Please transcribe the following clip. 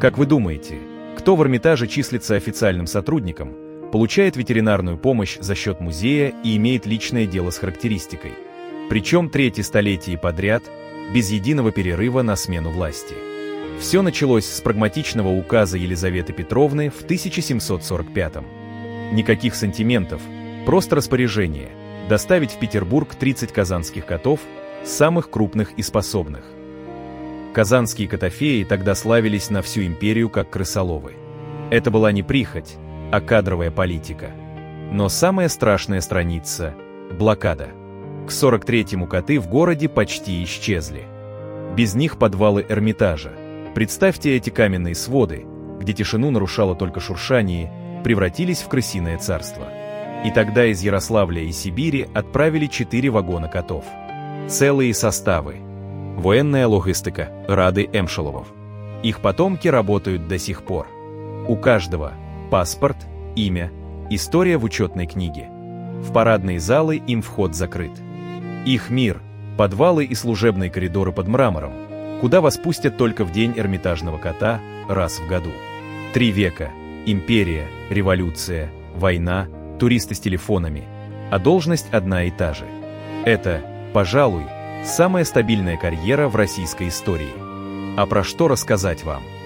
Как вы думаете, кто в Эрмитаже числится официальным сотрудником, получает ветеринарную помощь за счет музея и имеет личное дело с характеристикой? Причем третье столетие подряд, без единого перерыва на смену власти. Все началось с прагматичного указа Елизаветы Петровны в 1745-м. Никаких сантиментов, просто распоряжение – доставить в Петербург 30 казанских котов, самых крупных и способных. Казанские котофеи тогда славились на всю империю как крысоловы. Это была не прихоть, а кадровая политика. Но самая страшная страница – блокада. К 43-му коты в городе почти исчезли. Без них подвалы Эрмитажа. Представьте эти каменные своды, где тишину нарушало только шуршание, превратились в крысиное царство. И тогда из Ярославля и Сибири отправили 4 вагона котов. Целые составы. Военная логистика Рады Эмшеловов. Их потомки работают до сих пор. У каждого паспорт, имя, история в учетной книге. В парадные залы им вход закрыт. Их мир – подвалы и служебные коридоры под мрамором, куда вас пустят только в день Эрмитажного кота раз в году. 3 века – империя, революция, война, туристы с телефонами, а должность одна и та же. Это, пожалуй, самая стабильная карьера в российской истории. А про что рассказать вам?